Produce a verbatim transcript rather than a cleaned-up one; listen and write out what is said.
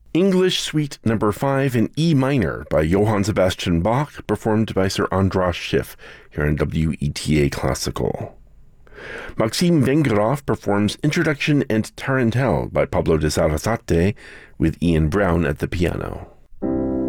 English Suite Number five in E minor by Johann Sebastian Bach, performed by Sir Andras Schiff here on W E T A Classical. Maxim Vengerov performs Introduction and Tarantelle by Pablo de Sarasate with Ian Brown at the piano.